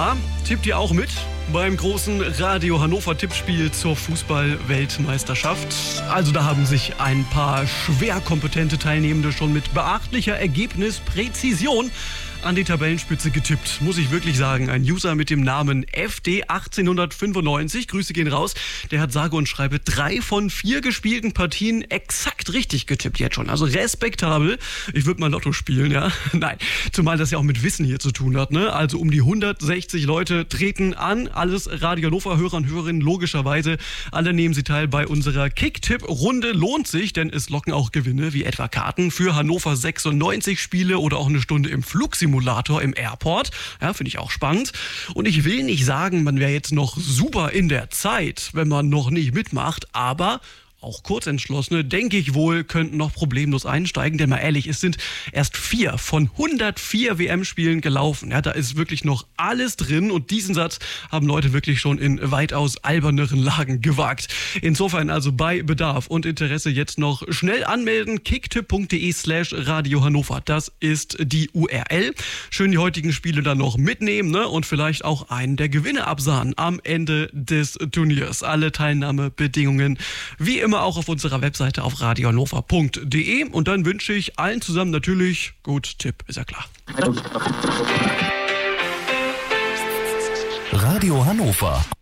Ja, tippt ihr auch mit beim großen Radio Hannover Tippspiel zur Fußball-Weltmeisterschaft? Also da haben sich ein paar schwer kompetente Teilnehmende schon mit beachtlicher Ergebnispräzision an die Tabellenspitze getippt. Muss ich wirklich sagen, ein User mit dem Namen FD1895, Grüße gehen raus, der hat sage und schreibe 3 von 4 gespielten Partien exakt richtig getippt jetzt schon. Also respektabel. Ich würde mal Lotto spielen, ja. Nein, zumal das ja auch mit Wissen hier zu tun hat, ne? Also um die 160 Leute treten an, alles Radio Hannover-Hörer und Hörerinnen logischerweise. Alle nehmen sie teil bei unserer Kick-Tipp-Runde. Lohnt sich, denn es locken auch Gewinne, wie etwa Karten für Hannover 96 Spiele oder auch eine Stunde im Flugsimulator im Airport. Ja, finde ich auch spannend. Und ich will nicht sagen, man wäre jetzt noch super in der Zeit, wenn man noch nicht mitmacht, aber auch Kurzentschlossene, denke ich wohl, könnten noch problemlos einsteigen. Denn mal ehrlich, es sind erst 4 von 104 WM-Spielen gelaufen. Ja, da ist wirklich noch alles drin und diesen Satz haben Leute wirklich schon in weitaus alberneren Lagen gewagt. Insofern also bei Bedarf und Interesse jetzt noch schnell anmelden. kicktipp.de/Radio Hannover. Das ist die URL. Schön die heutigen Spiele dann noch mitnehmen, ne? Und vielleicht auch einen der Gewinne absahen am Ende des Turniers. Alle Teilnahmebedingungen wie immer auch auf unserer Webseite auf radiohannover.de. Und dann wünsche ich allen zusammen natürlich, gut, Tipp, ist ja klar. Radio Hannover.